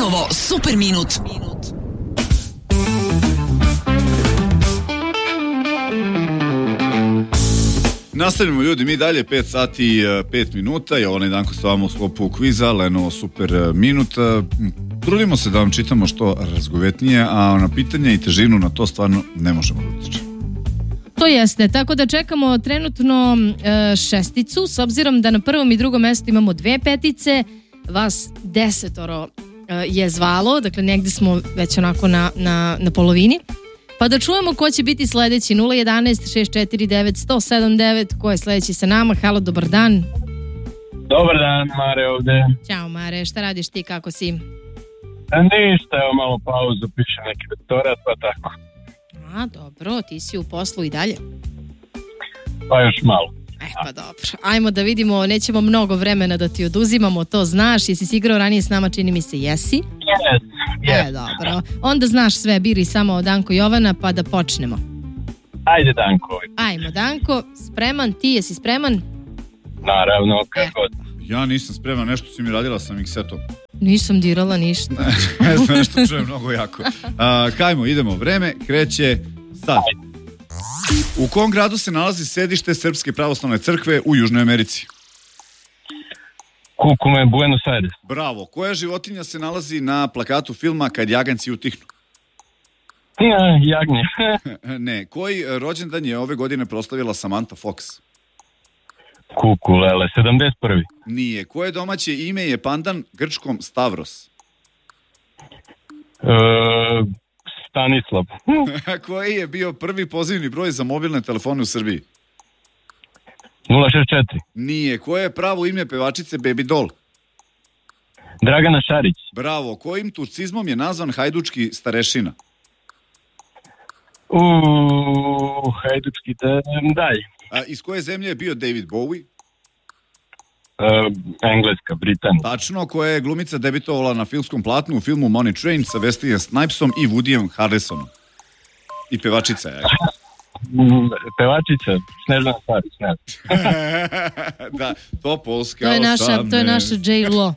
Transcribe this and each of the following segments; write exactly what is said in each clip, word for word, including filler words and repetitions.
Dankovo super minut. Nastavljamo ljudi, mi dalje pet sati pet minuta, je onaj Danko s vama u sklopu kviza, Leno super minut. Trudimo se da vam čitamo što razgovetnije, a na pitanje i težinu na to stvarno ne možemo da utičemo. To jeste, tako da čekamo trenutno e, šesticu, s obzirom da na prvom i drugom mjestu imamo dve petice, vas desetoro e, je zvalo, dakle negdje smo već onako na, na, na polovini. Pa da čujemo ko će biti sledeći. Nula jedanaest šest četiri devet jedan zero sedam devet. Ko je sledeći sa nama? Halo, dobar dan. Dobar dan, Mare ovde. Ćao Mare, šta radiš ti, kako si? A ništa, evo malo pauzu, pišem neki doktorat, pa tako. A, dobro, ti si u poslu i dalje? Pa još malo. E, pa dobro. Ajmo da vidimo, nećemo mnogo vremena da ti oduzimamo, to znaš. Jesi si igrao ranije s nama, čini mi se, jesi? Yes, yes. E, dobro. Onda znaš sve, biri samo Danko Jovana, pa da počnemo. Ajde, Danko. Ajmo, Danko, spreman, ti jesi spreman? Naravno, kad god. Ja nisam spreman, nešto si mi radila sa miksetom. Nisam dirala ništa. Ne znam, nešto čujem mnogo jako. A, kajmo, idemo, vreme kreće sad. U kom gradu se nalazi sedište Srpske pravoslavne crkve u Južnoj Americi? Kukume, Buenos Aires. Bravo. Koja životinja se nalazi na plakatu filma Kad jaganjci utihnu? Ja, jagnje. Ne. Koji rođendan je ove godine proslavila Samantha Fox? Kukulele, sedamdeset prvi. Nije. Koje domaće ime je pandan grčkom Stavros? E, Stanislav. Koji je bio prvi pozivni broj za mobilne telefone u Srbiji? nula šest četiri. Nije. Koje je pravo ime pevačice Baby Doll? Dragana Šarić. Bravo. Kojim turcizmom je nazvan hajdučki starešina? Uuu, hajdučki, da, daj. A iz koje zemlje je bio David Bowie? E, Engleska, Britanija. Tačno. Koja je glumica debitovala na filmskom platnu u filmu Money Train sa Wesleyem Snipesom i Woodyem Harrelsonom? I pevačica je. Pevačica, Snežana Starić, ne. Da, to Polska. To je naša, to je naša J-Lo.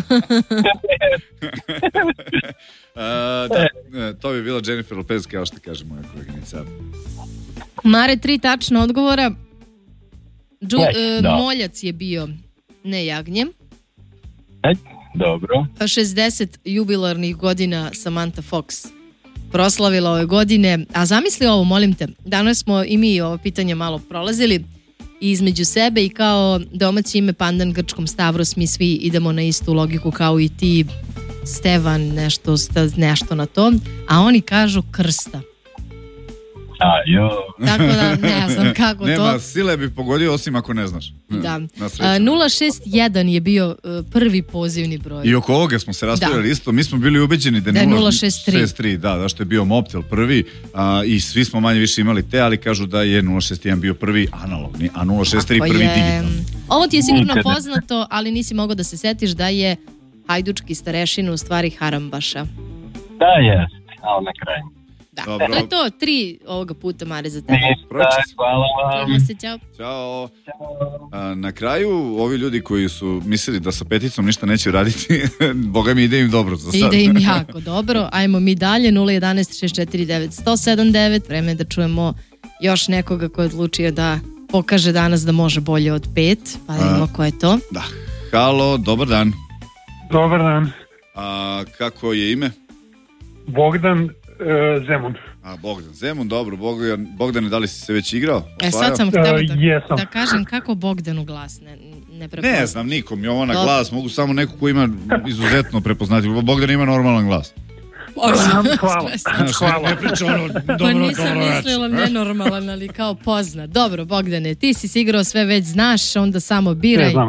Da, to bi bila Jennifer Lopez, kao što kaže moja koleginica. Mare, tri tačna odgovora. Džu, Yes, e, da. moljac je bio, ne jagnjem. E, dobro. šezdeset jubilarnih godina Samantha Fox proslavila ove godine. A zamisli ovo, molim te, danas smo i mi ovo pitanje malo prolazili između sebe i kao domaće ime pandan grčkom Stavros, mi svi idemo na istu logiku kao i ti, Stevan, nešto, nešto na to, a oni kažu krsta. A, jo. Tako da ne znam kako Nema, to. Nema, sile bi pogodio osim ako ne znaš. Da. A, nula šest jedan je bio uh, prvi pozivni broj. I oko ovoga smo se raspravili isto. Mi smo bili ubeđeni da je nula šest tri. Da, da što je bio Mobtel prvi a, i svi smo manje više imali te, ali kažu da je nula šest jedan bio prvi analogni, a nula šest tri Ako prvi je... digitalni. Ovo ti je sigurno poznato, ali nisi mogao da se setiš da je hajdučki starešin u stvari Harambaša. Da, jest, ali na kraju. Da. Dobro. To je to, tri ovoga puta, Mare, za tebe. Ništa, hvala vam. Čujemo se, ćao. Ćao. A, na kraju, ovi ljudi koji su mislili da sa peticom ništa neće raditi, boga mi ide im dobro za sad. Ide im jako dobro. Ajmo mi dalje, nula jedanaest šest četiri devet jedan zero sedam devet. Vreme je da čujemo još nekoga ko je odlučio da pokaže danas da može bolje od pet. Pa da vidimo ko je to. Da. Halo, dobar dan. Dobar dan. A, kako je ime? Bogdan e, Zemun. A, Bogdan Zemun, dobro. Bogdan, Bogdane, da li si se već igrao? E, sad sam htjela da, uh, da kažem kako Bogdanu glas ne, ne prepoznam. Ne znam nikom, je ovo na glas, mogu samo neko ko ima izuzetno prepoznatljiv. Bogdan ima normalan glas. Hvala. Hvala. Ne priča ono, dobro, pa nisam dobro mislila nenormalan, ali kao poznat. Dobro, Bogdane, ti si se igrao, sve već znaš, onda samo biraj. Ne znam.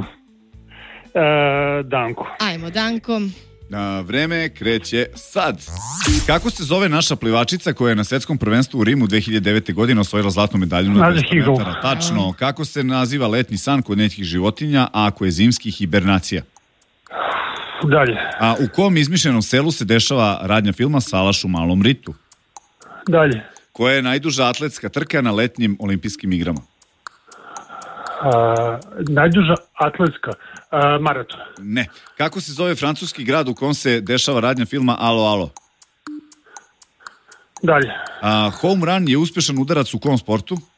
E, Danko. Ajmo, Danko. A, vreme kreće sad. Kako se zove naša plivačica koja je na svetskom prvenstvu u Rimu dve hiljade devete. godine osvojila zlatnu medalju na dvesta metara? Tačno. Kako se naziva letnji san kod nekih životinja, a ako je zimski hibernacija? Dalje. A u kom izmišljenom selu se dešava radnja filma Salaš u malom ritu? Dalje. Koja je najduža atletska trka na letnjim olimpijskim igrama? A, najduža atletska. Uh, maraton. Ne. Kako se zove francuski grad u kom se dešava radnja filma Alo, alo? Dalje. A, home run je uspešan udarac u kom sportu? Uh,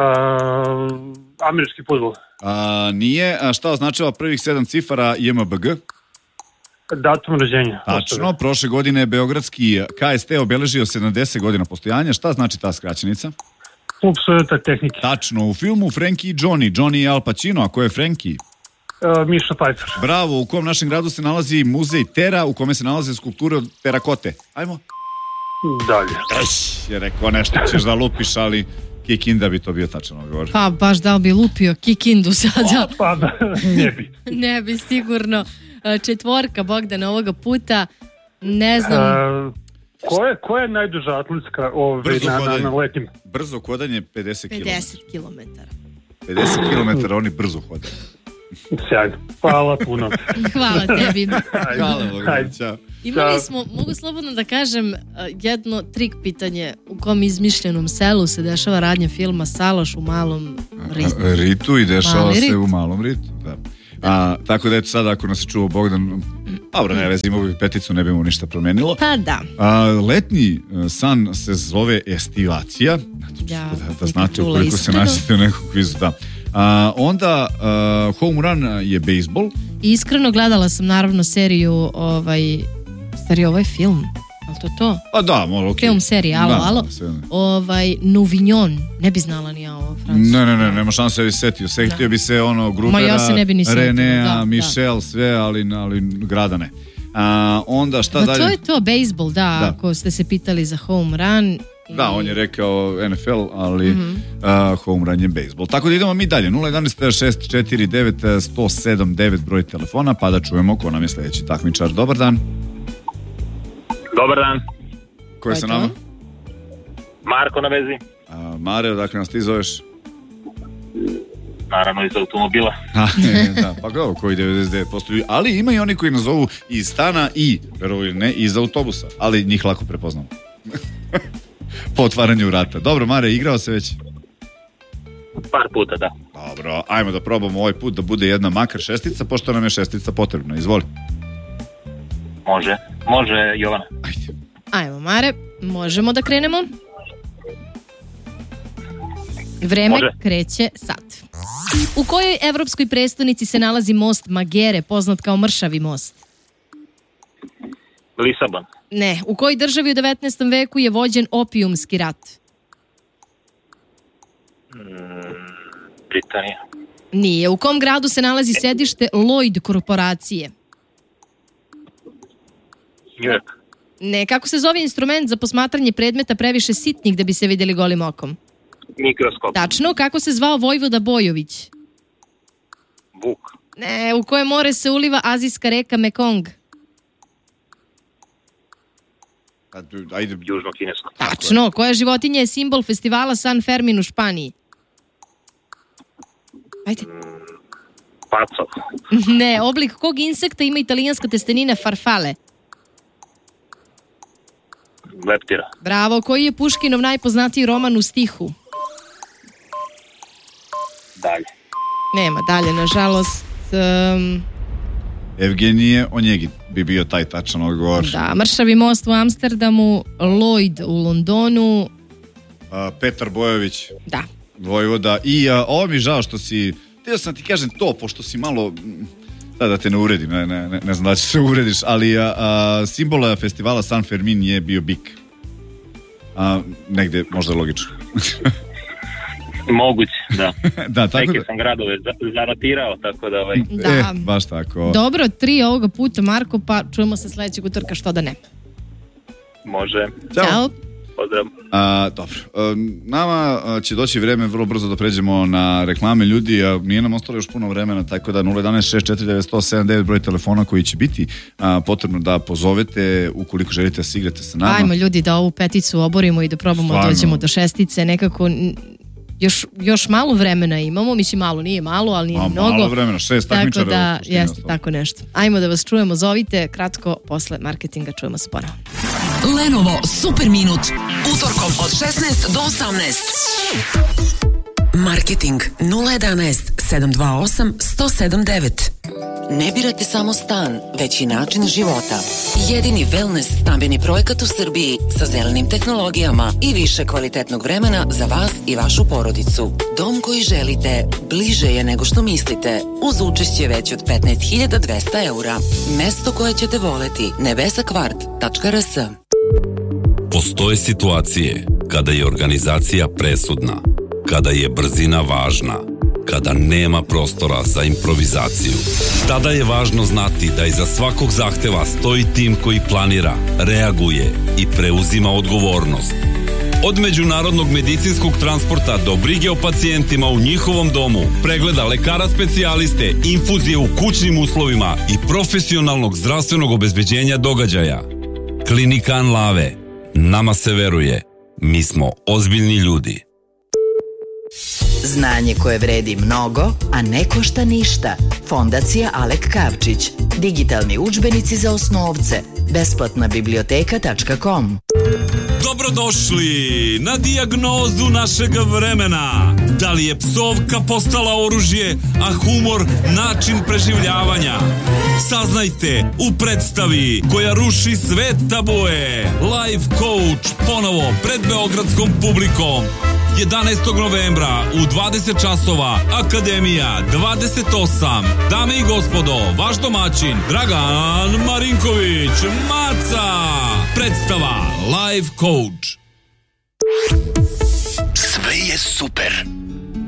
američki fudbal. A, nije. A šta označava prvih sedam cifara J M B G? Datum rođenja. Tačno. Prošle godine je beogradski K S T obeležio sedamdeset godina postojanja. Šta znači ta skraćenica? Klub Sovjeta tehnike. Tačno. U filmu Frankie i Johnny. Johnny je Al Pacino, a ko je Frankie? Uh, Miša Pfeiffer. Bravo. U kom našem gradu se nalazi muzej Tera, u kome se nalaze skulpture od terakote? Ajmo. Dalje. Eš, je rekao nešto, ćeš da lupiš, ali Kikinda bi to bio tačan odgovor. Pa baš da li bi lupio Kikindu sada? Pa da, ne bi. Ne bi sigurno. Četvorka Bogdana ovoga puta, ne znam. Uh, ko, je, ko je najduža atletska ove, na, na, na letnjima? Brzo hodanje pedeset kilometara. pedeset kilometara. pedeset kilometara oni brzo hode. Sjajno. Hvala puno. Hvala tebi. Hvala Bogdan, čao. Imali smo, mogu slobodno da kažem, jedno trik pitanje u kom izmišljenom selu se dešava radnja filma Salaš u malom ritu. Ritu i dešava Mali se rit. u malom ritu, da. A, tako da eto sada ako nas je čuo Bogdan, dobro, ne vezi, imao bi peticu, ne bi mu ništa promenilo. Pa da. A, letnji san se zove estivacija, Ja, da, da znate čula ukoliko se iskreno. naćete u nekog kvizu, da. A, onda a, home run je bejsbol. Iskreno gledala sam naravno seriju, ovaj, stari ovaj film, ali to to? Pa da, malo okej. Film serija, alo, Da, alo. da, sve, da. Ovaj, Nouvignon, ne bi znala ni ja ovo francusko. Ne, ne, ne, nema šanse da bi se setio. Setio Da. bi se ono Grubera, Ma ja se ne bi ni setila, Renea, da, da. Michel, sve, ali, ali grada ne. A, onda šta Ma dalje? to je to, bejsbol, da, Da. ako ste se pitali za home run. I... Da, on je rekao N F L, ali Mhm. a, home run je bejsbol. Tako da idemo mi dalje. nula jedanaest šest četiri devet jedan nula sedam devet broj telefona, pa da čujemo ko nam je sledeći takmičar. Dobar dan. Dobar dan, Ko je je sa to? nama? Marko na vezi, A, Mare, odakle nas ti zoveš? naravno iz automobila. A, ne, da, pa kao, koji devedeset devet posto ljudi. Ali ima i oni koji nazovu iz stana i, verovo ili ne, iz autobusa. Ali njih lako prepoznamo. Po otvaranju vrata. Dobro, Mare, igrao se već? Par puta, da. Dobro, ajmo da probamo ovaj put da bude jedna makar šestica, pošto nam je šestica potrebna. Izvoli. Može, može Jovana. Ajde. Ajmo, Mare, možemo da krenemo? Vreme Može. kreće sad. U kojoj evropskoj prestonici se nalazi most Magere, poznat kao Mršavi most? Lisabon, Ne. U kojoj državi u devetnaestom veku je vođen opijumski rat? Britanija, Nije. U kom gradu se nalazi sedište Lloyd korporacije? New York, Ne. Kako se zove instrument za posmatranje predmeta previše sitnih da bi se vidjeli golim okom? mikroskop, Tačno. Kako se zvao Vojvoda Bojović? Vuk, Ne. U koje more se uliva azijska reka Mekong? Ajde. južno kinesko, Tačno. Koja životinja je simbol festivala San Fermin u Španiji? Ajde. Pacov, Ne. Oblik kog insekta ima italijanska testenina farfale? leptira, Bravo. Koji je Puškinov najpoznatiji roman u stihu? dalje. Nema dalje, nažalost. Um, Evgenije Onjegin bi bio taj tačan odgovor. da, Mršavi most u Amsterdamu, Lloyd u Londonu. A, Petar Bojović, Da. Vojvoda. I a, ovo mi je žao što si, htio sam ti kažem to, pošto si malo, mm, sad da te ne uredim, ne, ne, ne, ne znam da će se urediš, ali a, a, simbol festivala San Fermin je bio bik. A, negde možda logično. Moguće, da. Da, tako Neke da. sam gradove za- zanotirao, tako da ovaj... Da. E, baš tako. Dobro, tri ovoga puta, Marko, pa čujemo se sledećeg utorka, što da ne. Može, Ćao. Ćao. pozdrav. A, dobro, a, nama a, će doći vreme vrlo brzo da pređemo na reklame ljudi, a nije nam ostalo još puno vremena, tako da nula jedanaest šest četiri devet jedan nula sedam devet broj telefona koji će biti a, potrebno da pozovete ukoliko želite da se igrate sa nama. Ajmo ljudi da ovu peticu oborimo i da probamo Stvarno. dođemo do šestice, nekako n- još, još malo vremena imamo, mislim malo, nije malo, ali nije A, mnogo. malo vremena, šest takmičara. Tako da, u suštini jeste, ostalo. tako nešto. Ajmo da vas čujemo, zovite, kratko, posle marketinga čujemo se ponovo. Lenovo Super Minut. Utorkom od šesnaest do osamnaest. Marketing nula jedanaest sedam dva osam sto sedam devet. Ne birate samo stan, već i način života. Jedini wellness stambeni projekat u Srbiji sa zelenim tehnologijama i više kvalitetnog vremena za vas i vašu porodicu. Dom koji želite bliže je nego što mislite, uz učešće već od petnaest hiljada dvesta eura. Mesto koje ćete voleti, nebesakvart tačka r s. Postoje situacije kada je organizacija presudna, kada je brzina važna, kada nema prostora za improvizaciju. Tada je važno znati da iza svakog zahteva stoji tim koji planira, reaguje i preuzima odgovornost. Od međunarodnog medicinskog transporta do brige o pacijentima u njihovom domu, pregleda lekara specijaliste, infuzije u kućnim uslovima i profesionalnog zdravstvenog obezbeđenja događaja. Klinika Anlave. Nama se veruje. Mi smo ozbiljni ljudi. Znanje koje vredi mnogo, a ne košta ništa. Fondacija Alek Kavčić. Digitalni udžbenici za osnovce. Besplatna biblioteka tačka com. Dobrodošli na dijagnozu našeg vremena. Da li je psovka postala oružje, a humor način preživljavanja? Saznajte u predstavi koja ruši sve tabue. Life Coach ponovo pred beogradskom publikom. jedanaestog novembra u dvadeset časova, Akademija dvadeset osam. Dame i gospodo, vaš domaćin Dragan Marinković, Maca. Predstava Life Coach. Sve je super.